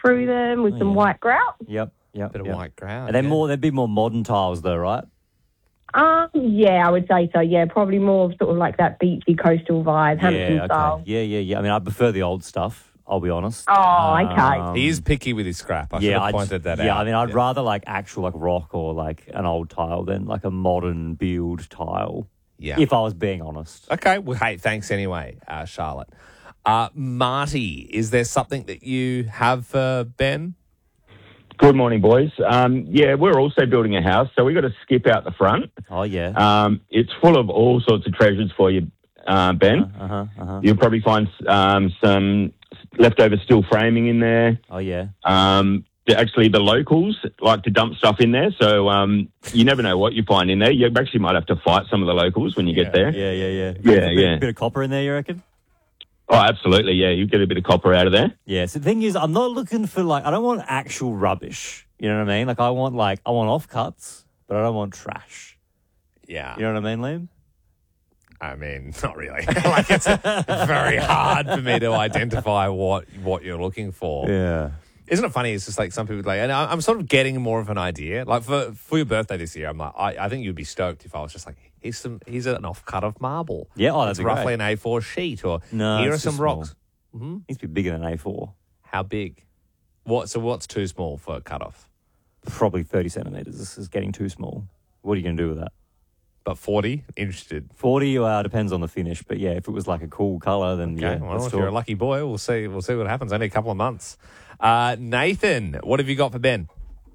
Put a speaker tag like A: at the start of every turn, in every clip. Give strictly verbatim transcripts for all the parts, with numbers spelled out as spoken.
A: through them with
B: Oh,
A: some
B: yeah.
A: white grout.
B: Yep, yep.
C: Bit of
B: yep.
C: white grout.
B: And they're
C: yeah.
B: more, they'd be more modern tiles though, right?
A: Um, yeah, I would say so. Yeah, probably more of sort of like that beachy coastal vibe, Hampton
B: yeah, okay.
A: style.
B: Yeah, yeah, yeah. I mean, I prefer the old stuff, I'll be honest.
A: Oh, okay.
B: Um,
C: He is picky with his scrap. I should
B: yeah,
C: have
B: I'd-
C: pointed that
B: yeah,
C: out.
B: I mean, I'd
C: Yeah.
B: rather like actual like rock or like an old tile than like a modern build tile.
C: Yeah.
B: If I was being honest.
C: Okay, well, hey, thanks anyway, uh, Charlotte. Uh, Marty, is there something that you have for Ben?
D: Good morning, boys. Um, yeah, we're also building a house, so we've got to skip out the front.
B: Oh yeah.
D: Um, it's full of all sorts of treasures for you, uh, Ben.
B: Uh huh. Uh huh.
D: You'll probably find um, some leftover steel framing in there.
B: Oh yeah.
D: Um, the- actually, the locals like to dump stuff in there, so um, you never know what you find in there. You actually might have to fight some of the locals when you get there.
B: Yeah, yeah, yeah.
D: Yeah,
B: bit,
D: yeah.
B: Bit of copper in there, you reckon?
D: Oh, absolutely, yeah. You get a bit of copper out of there.
B: Yeah. So the thing is, I'm not looking for like I don't want actual rubbish. You know what I mean? Like I want like I want offcuts, but I don't want trash.
C: Yeah.
B: You know what I mean, Liam?
C: I mean, not really. Like it's very hard for me to identify what what you're looking for.
B: Yeah.
C: Isn't it funny? It's just like some people like, and I- I'm sort of getting more of an idea. Like for for your birthday this year, I'm like, I, I think you'd be stoked if I was just like, here's some, here's an offcut of marble.
B: Yeah, oh, that'd
C: it's
B: be
C: roughly
B: great.
C: an A four sheet, or
B: No,
C: here are
B: it's too
C: some
B: small.
C: rocks. Hmm?
B: Needs to be bigger than A four.
C: How big? What? So what's too small for a cutoff?
B: Probably thirty centimeters. This is getting too small. What are you going to do with that?
C: But forty? Interested.
B: forty uh, depends on the finish, but yeah, if it was like a cool color, then
C: Okay,
B: yeah.
C: well,
B: let's
C: if
B: talk.
C: you're a lucky boy, we'll see. We'll see what happens. Only a couple of months. Uh, Nathan, what have you got for Ben?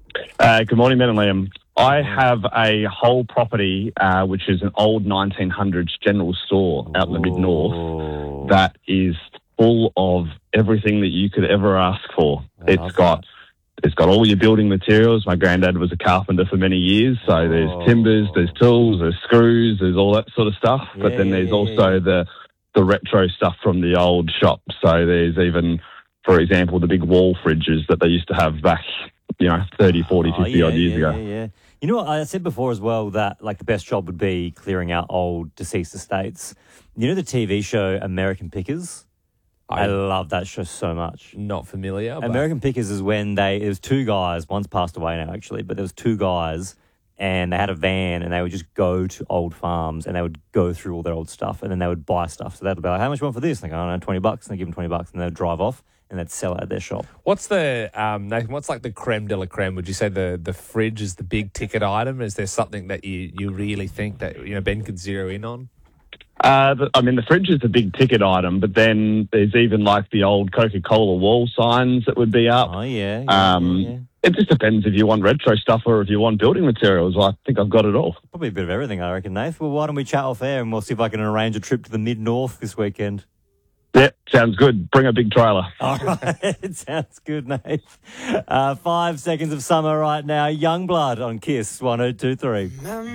D: Uh, good morning, Ben and Liam. I have a whole property, uh, which is an old nineteen hundreds general store out in the mid-north
B: Oh.
D: that is full of everything that you could ever ask for.
B: I
D: It's
B: love
D: got it's got all your building materials. My granddad was a carpenter for many years, so there's
B: Oh.
D: timbers, there's tools, there's screws, there's all that sort of stuff. but
B: Yeah,
D: then
B: yeah,
D: there's
B: yeah,
D: also
B: yeah.
D: the the retro stuff from the old shop. So there's even, for example, the big wall fridges that they used to have back, you know, thirty, forty,
B: Oh,
D: fifty
B: yeah,
D: odd years
B: yeah,
D: ago.
B: Yeah, yeah. You know what? I said before as well that like the best job would be clearing out old deceased estates. You know the T V show American Pickers? I,
C: I-
B: love that show so much.
C: Not familiar. But
B: American Pickers is when they, it was two guys, one's passed away now actually, but there was two guys and they had a van and they would just go to old farms and they would go through all their old stuff and then they would buy stuff. So they'd be like, how much you want for this? And they go, I don't know, twenty bucks. And they give them twenty bucks and they'd drive off and they'd sell it at their shop.
C: What's the um, Nathan? What's like the creme de la creme? Would you say the, the fridge is the big ticket item? Is there something that you, you really think that you know Ben could zero in on?
D: Uh, the, I mean, the fridge is a big ticket item, but then there's even like the old Coca-Cola wall signs that would be up.
B: Oh, yeah. yeah,
D: Um,
B: yeah, yeah.
D: It just depends if you want retro stuff or if you want building materials. I think I've got it all.
B: Probably a bit of everything, I reckon, Nath. Well, why don't we chat off air and we'll see if I can arrange a trip to the mid-north this weekend.
D: Yeah, sounds good. Bring a big trailer.
B: All right. It sounds good, Nath. Uh, five seconds of summer right now. Youngblood on Kiss one oh two three.